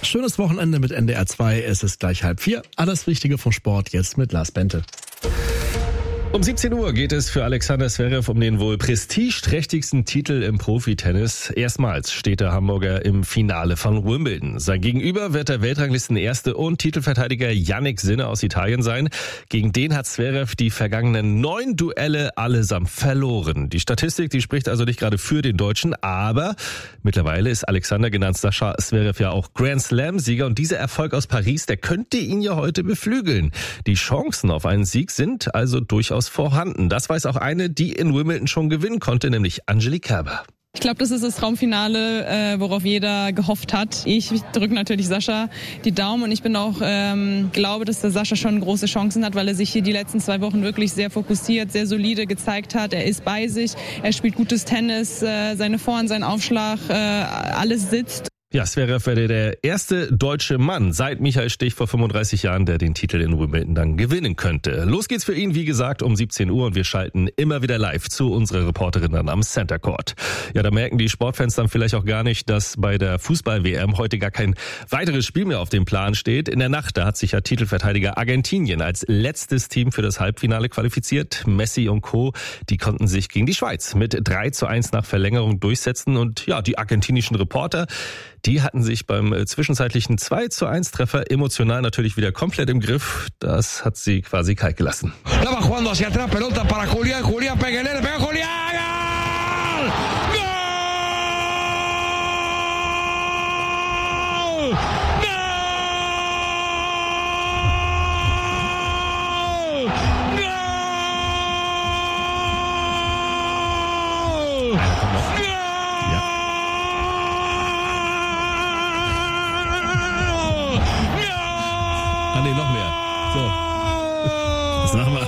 schönes Wochenende mit NDR 2. Es ist gleich 3:30. Alles Wichtige vom Sport jetzt mit Lars Bente. Um 17 Uhr geht es für Alexander Zverev um den wohl prestigeträchtigsten Titel im Profitennis. Erstmals steht der Hamburger im Finale von Wimbledon. Sein Gegenüber wird der Weltranglistenerste und Titelverteidiger Jannik Sinner aus Italien sein. Gegen den hat Zverev die vergangenen 9 Duelle allesamt verloren. Die Statistik, die spricht also nicht gerade für den Deutschen, aber mittlerweile ist Alexander, genannt Sascha Zverev, ja auch Grand Slam-Sieger und dieser Erfolg aus Paris, der könnte ihn ja heute beflügeln. Die Chancen auf einen Sieg sind also durchaus vorhanden. Das weiß auch eine, die in Wimbledon schon gewinnen konnte, nämlich Angelique Kerber. Ich glaube, das ist das Traumfinale, worauf jeder gehofft hat. Ich drücke natürlich Sascha die Daumen und ich bin auch, glaube, dass der Sascha schon große Chancen hat, weil er sich hier die letzten 2 Wochen wirklich sehr fokussiert, sehr solide gezeigt hat. Er ist bei sich, er spielt gutes Tennis, seine Vorhand, sein Aufschlag, alles sitzt. Ja, Zverev wäre der erste deutsche Mann seit Michael Stich vor 35 Jahren, der den Titel in Wimbledon dann gewinnen könnte. Los geht's für ihn, wie gesagt, um 17 Uhr und wir schalten immer wieder live zu unserer Reporterin dann am Center Court. Ja, da merken die Sportfans dann vielleicht auch gar nicht, dass bei der Fußball-WM heute gar kein weiteres Spiel mehr auf dem Plan steht. In der Nacht, da hat sich ja Titelverteidiger Argentinien als letztes Team für das Halbfinale qualifiziert. Messi und Co., die konnten sich gegen die Schweiz mit 3:1 nach Verlängerung durchsetzen und ja, die argentinischen Reporter, die hatten sich beim zwischenzeitlichen 2:1 Treffer emotional natürlich wieder komplett im Griff. Das hat sie quasi kalt gelassen. La va jugando hacia atrás, pelota para Julián, Julián Peguelere, pega Julián, ¡Gol! Nee, noch mehr. So. Das machen wir.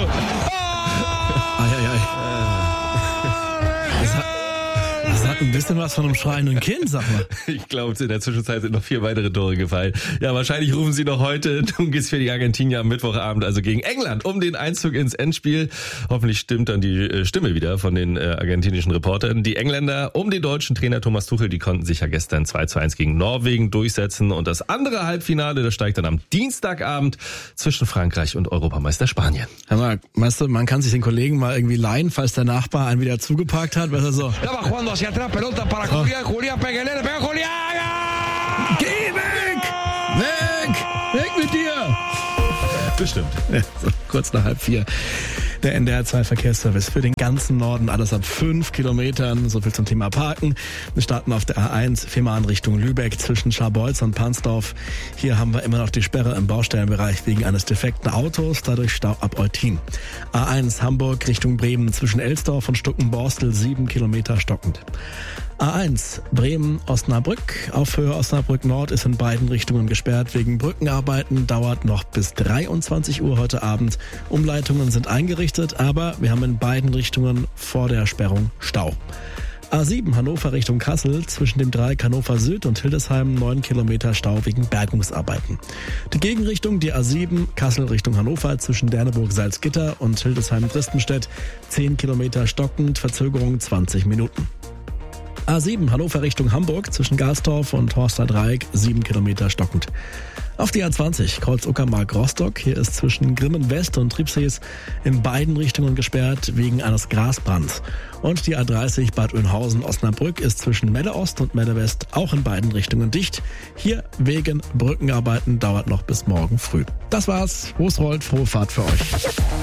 Das hat ein bisschen was von einem schreienden Kind, sag mal. Ich glaube, in der Zwischenzeit sind noch 4 weitere Tore gefallen. Ja, wahrscheinlich rufen sie noch heute. Nun geht's für die Argentinier am Mittwochabend, also gegen England, um den Einzug ins Endspiel. Hoffentlich stimmt dann die Stimme wieder von den argentinischen Reportern. Die Engländer um den deutschen Trainer Thomas Tuchel, die konnten sich ja gestern 2:1 gegen Norwegen durchsetzen. Und das andere Halbfinale, das steigt dann am Dienstagabend zwischen Frankreich und Europameister Spanien. Hör mal, weißt du, man kann sich den Kollegen mal irgendwie leihen, falls der Nachbar einen wieder zugeparkt hat. Weißt du, so. La va jugando hacia atrás, pelota para Julián, Julián Peguelere, pega Julián, ¡Gol! Geh weg! Weg! Weg mit dir! Bestimmt. Ja, so, kurz nach 3:30. Der NDR 2 Verkehrsservice für den ganzen Norden, alles ab 5 Kilometern. So viel zum Thema Parken. Wir starten auf der A1, viermal in Richtung Lübeck zwischen Scharbeutz und Pansdorf. Hier haben wir immer noch die Sperre im Baustellenbereich wegen eines defekten Autos, dadurch Stau ab Eutin. A1 Hamburg Richtung Bremen zwischen Elsdorf und Stuckenborstel 7 Kilometer stockend. A1 Bremen-Osnabrück auf Höhe Osnabrück Nord ist in beiden Richtungen gesperrt wegen Brückenarbeiten, dauert noch bis 23 Uhr heute Abend. Umleitungen sind eingerichtet, aber wir haben in beiden Richtungen vor der Sperrung Stau. A7 Hannover Richtung Kassel zwischen dem Dreieck Hannover Süd und Hildesheim 9 Kilometer Stau wegen Bergungsarbeiten. Die Gegenrichtung, die A7 Kassel Richtung Hannover zwischen Derneburg-Salzgitter und Hildesheim-Dristenstedt 10 Kilometer stockend, Verzögerung 20 Minuten. A7 Hannover Richtung Hamburg zwischen Garsdorf und Horster Dreieck 7 Kilometer stockend. Auf die A20 Kreuz-Uckermark-Rostock. Hier ist zwischen Grimmen West und Triebsees in beiden Richtungen gesperrt wegen eines Grasbrands. Und die A30 Bad Oeynhausen-Osnabrück ist zwischen Melle Ost und Melle West auch in beiden Richtungen dicht. Hier wegen Brückenarbeiten, dauert noch bis morgen früh. Das war's. Wo es rollt, frohe Fahrt für euch.